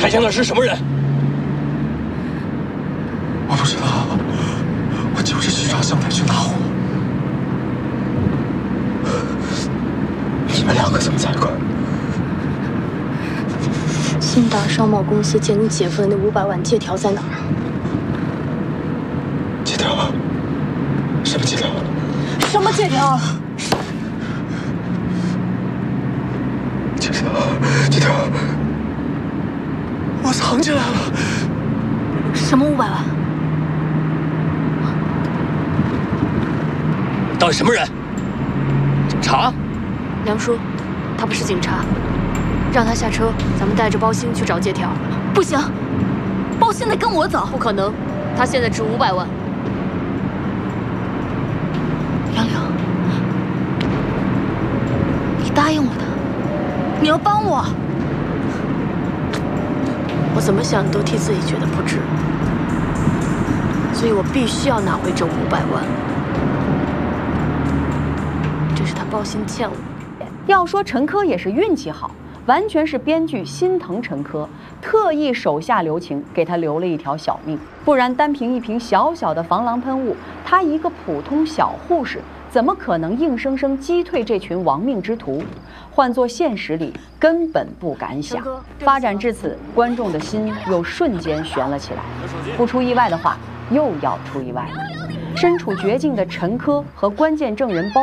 开枪的是什么人？ 我不知道，我就是去找香台去拿货。你们两个怎么才怪？ 信达商贸公司借你姐夫的那500万借条在哪儿？ 借条？什么借条？ 什么借条？ 借条，我藏起来了。 什么500万？ 到底什么人？警察？ 梁叔，他不是警察，让他下车，咱们带着包鑫去找借条。不行，包鑫得跟我走。不可能，他现在值500万。杨柳，你答应我的，你要帮我。我怎么想都替自己觉得不值，所以我必须要拿回这500万。这是他包鑫欠我。 要说陈珂也是运气好，完全是编剧心疼陈珂，特意手下留情，给他留了一条小命。不然单凭一瓶小小的防狼喷雾，他一个普通小护士，怎么可能硬生生击退这群亡命之徒？换作现实里，根本不敢想。发展至此，观众的心又瞬间悬了起来。不出意外的话，又要出意外了。身处绝境的陈珂和关键证人包